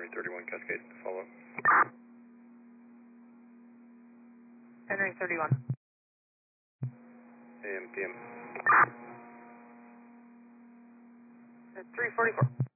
entering 31 Cascade, follow up. Entering 31. AM, PM. At 344.